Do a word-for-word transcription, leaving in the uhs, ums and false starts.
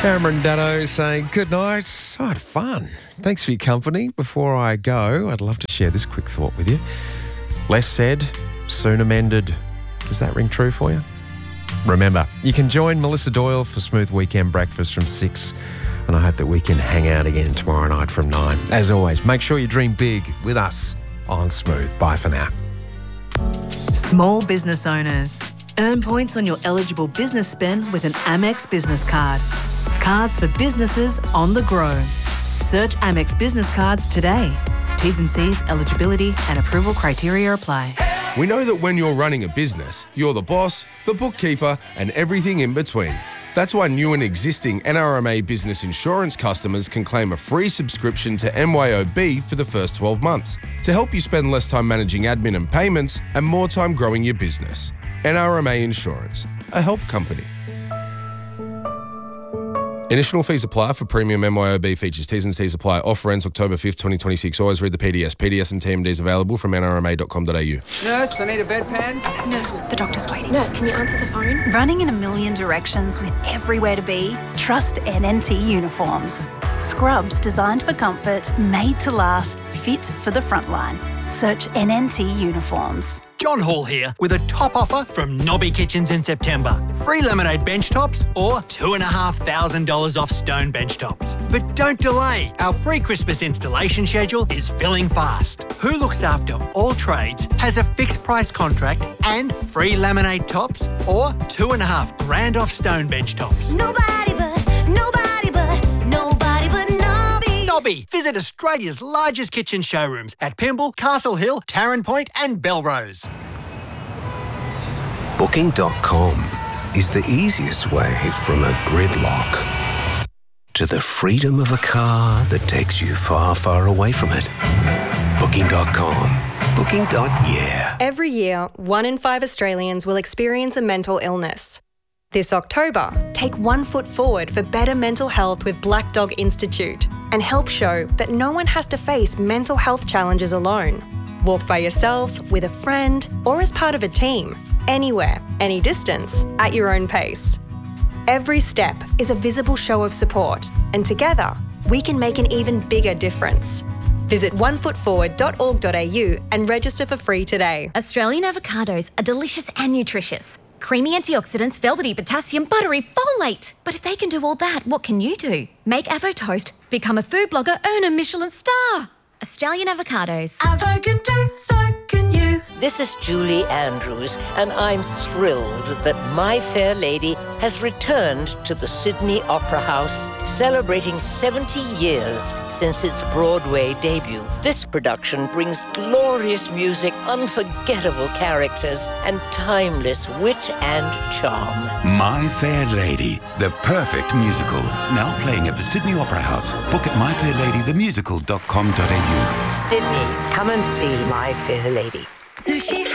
Cameron Dado saying good night. I had fun. Thanks for your company. Before I go, I'd love to share this quick thought with you. Less said, sooner mended. Does that ring true for you? Remember, you can join Melissa Doyle for Smooth Weekend Breakfast from six, and I hope that we can hang out again tomorrow night from nine. As always, make sure you dream big with us on Smooth. Bye for now. Small business owners. Earn points on your eligible business spend with an Amex business card. Cards for businesses on the grow. Search Amex Business Cards today. T's and C's, eligibility and approval criteria apply. We know that when you're running a business, you're the boss, the bookkeeper, and everything in between. That's why new and existing N R M A Business Insurance customers can claim a free subscription to M Y O B for the first twelve months to help you spend less time managing admin and payments and more time growing your business. N R M A Insurance, a help company. Initial fees apply for premium M Y O B features. T's and C's apply. Offer ends October fifth, twenty twenty-six. Always read the P D S. P D S and T M Ds available from N R M A dot com dot A U. Nurse, I need a bedpan. Nurse, the doctor's waiting. Nurse, can you answer the phone? Running in a million directions with everywhere to be? Trust N N T Uniforms. Scrubs designed for comfort, made to last, fit for the front line. Search N N T Uniforms. John Hall here with a top offer from Nobby Kitchens in September. Free laminate bench tops or two and a half thousand dollars off stone bench tops. But don't delay. Our pre-Christmas installation schedule is filling fast. Who looks after all trades has a fixed price contract and free laminate tops or two and a half grand off stone bench tops. Nobody but, nobody but, nobody but Nobby. Nobby. Visit Australia's largest kitchen showrooms at Pymble, Castle Hill, Tarrant Point and Belrose. Booking dot com is the easiest way from a gridlock to the freedom of a car that takes you far, far away from it. Booking dot com. Booking. Yeah. Every year, one in five Australians will experience a mental illness. This October, take one foot forward for better mental health with Black Dog Institute and help show that no one has to face mental health challenges alone. Walk by yourself, with a friend, or as part of a team. Anywhere, any distance, at your own pace. Every step is a visible show of support, and together, we can make an even bigger difference. Visit one foot forward dot org dot A U and register for free today. Australian avocados are delicious and nutritious. Creamy antioxidants, velvety potassium, buttery folate. But if they can do all that, what can you do? Make Avo Toast, become a food blogger, earn a Michelin star. Australian avocados. Avo can do, so can you. This is Julie Andrews, and I'm thrilled that My Fair Lady has returned to the Sydney Opera House, celebrating seventy years since its Broadway debut. This production brings glorious music, unforgettable characters, and timeless wit and charm. My Fair Lady, the perfect musical. Now playing at the Sydney Opera House. Book at my fair lady the musical dot com dot A U. Sydney, come and see My Fair Lady. Sushi.